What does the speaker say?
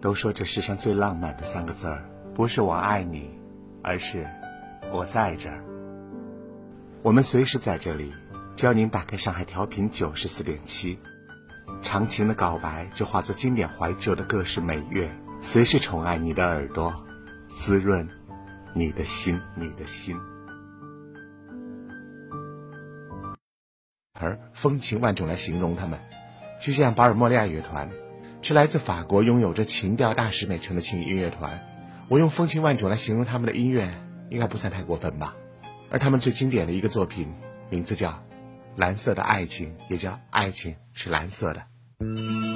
都说这世上最浪漫的3个字儿，不是我爱你，而是我在这儿。我们随时在这里，只要您打开上海调频94.7，长情的告白就化作经典怀旧的各式美乐，随时宠爱你的耳朵，滋润你的心，你的心。而风情万种来形容他们，就像巴尔莫利亚乐团，是来自法国拥有着情调大师美称的轻音乐团。我用风情万种来形容他们的音乐，应该不算太过分吧。而他们最经典的一个作品，名字叫《蓝色的爱情》，也叫《爱情是蓝色的》。